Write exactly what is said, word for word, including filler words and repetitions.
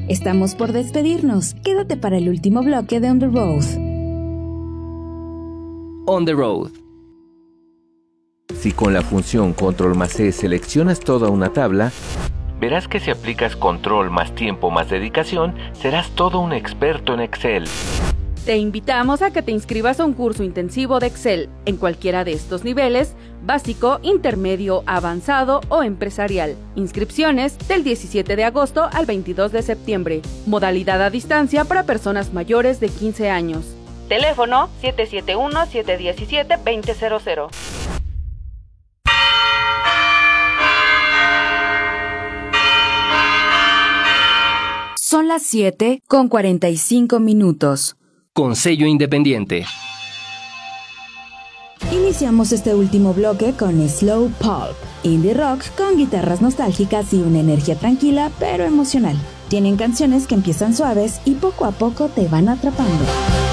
Estamos por despedirnos. Quédate para el último bloque de On the Road. On the Road. Si con la función Control más C seleccionas toda una tabla, verás que si aplicas Control más tiempo más dedicación, serás todo un experto en Excel. Te invitamos a que te inscribas a un curso intensivo de Excel en cualquiera de estos niveles, básico, intermedio, avanzado o empresarial. Inscripciones del diecisiete de agosto al veintidós de septiembre. Modalidad a distancia para personas mayores de quince años. Teléfono siete siete uno, siete uno siete, dos cero cero cero. Son las siete con cuarenta y cinco minutos. Con sello independiente. Iniciamos este último bloque con Slow Pulp, indie rock con guitarras nostálgicas y una energía tranquila pero emocional. Tienen canciones que empiezan suaves y poco a poco te van atrapando.